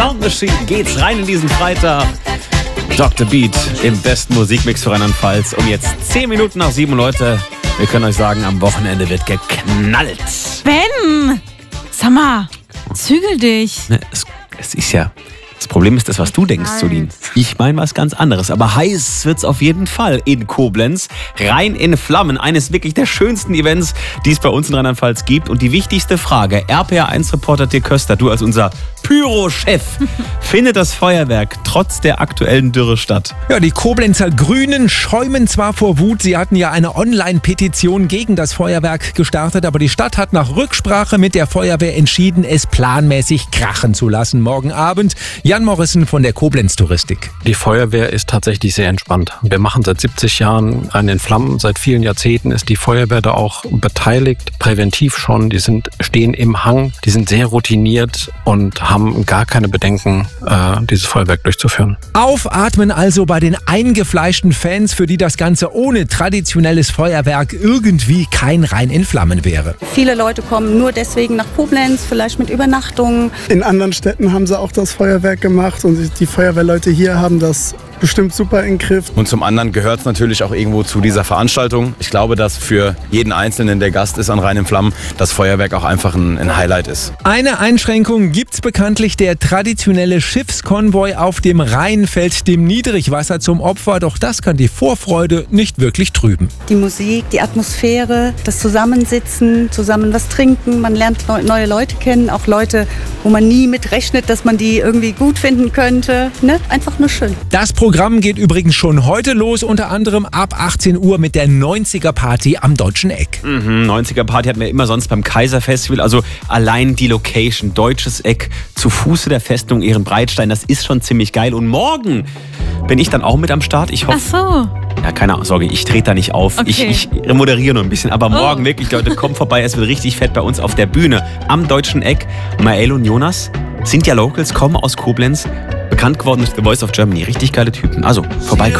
Sound Machine geht's rein in diesen Freitag. Dr. Beat im besten Musikmix für Rheinland-Pfalz. Um jetzt 10 Minuten nach 7, Leute. Wir können euch sagen, am Wochenende wird geknallt. Ben! Sag mal, zügel dich. Es ist ja... Das Problem ist das, was du denkst, Solin. Ich meine was ganz anderes. Aber heiß wird's auf jeden Fall in Koblenz. Rhein in Flammen. Eines wirklich der schönsten Events, die es bei uns in Rheinland-Pfalz gibt. Und die wichtigste Frage, RPA1-Reporter Dirk Köster, du als unser Pyro-Chef, findet das Feuerwerk trotz der aktuellen Dürre statt? Ja, die Koblenzer Grünen schäumen zwar vor Wut. Sie hatten ja eine Online-Petition gegen das Feuerwerk gestartet. Aber die Stadt hat nach Rücksprache mit der Feuerwehr entschieden, es planmäßig krachen zu lassen morgen Abend. Jan Morrison von der Koblenz Touristik. Die Feuerwehr ist tatsächlich sehr entspannt. Wir machen seit 70 Jahren Rhein in Flammen. Seit vielen Jahrzehnten ist die Feuerwehr da auch beteiligt, präventiv schon. Die stehen im Hang, die sind sehr routiniert und haben gar keine Bedenken, dieses Feuerwerk durchzuführen. Aufatmen also bei den eingefleischten Fans, für die das Ganze ohne traditionelles Feuerwerk irgendwie kein Rhein in Flammen wäre. Viele Leute kommen nur deswegen nach Koblenz, vielleicht mit Übernachtungen. In anderen Städten haben sie auch das Feuerwerk gemacht und die Feuerwehrleute hier haben das bestimmt super in den Griff. Und zum anderen gehört es natürlich auch irgendwo zu dieser Veranstaltung. Ich glaube, dass für jeden Einzelnen, der Gast ist an Rhein in Flammen, das Feuerwerk auch einfach ein Highlight ist. Eine Einschränkung gibt's bekanntlich. Der traditionelle Schiffskonvoi auf dem Rhein fällt dem Niedrigwasser zum Opfer. Doch das kann die Vorfreude nicht wirklich trüben. Die Musik, die Atmosphäre, das Zusammensitzen, zusammen was trinken. Man lernt neue Leute kennen, auch Leute, wo man nie mit rechnet, dass man die irgendwie gut finden könnte. Ne? Einfach nur schön. Das Programm geht übrigens schon heute los, unter anderem ab 18 Uhr mit der 90er-Party am Deutschen Eck. 90er-Party hatten wir immer sonst beim Kaiserfestival. Also allein die Location, Deutsches Eck, zu Fuße der Festung Ehrenbreitstein, das ist schon ziemlich geil. Und morgen bin ich dann auch mit am Start. Ich hoffe. Ach so. Ja, keine Sorge, ich trete da nicht auf. Okay. Ich moderiere nur ein bisschen. Aber morgen wirklich, Leute, kommt vorbei. Es wird richtig fett bei uns auf der Bühne am Deutschen Eck. Mael und Jonas sind ja Locals, kommen aus Koblenz. Bekannt geworden durch The Voice of Germany. Richtig geile Typen. Also, vorbeikommen.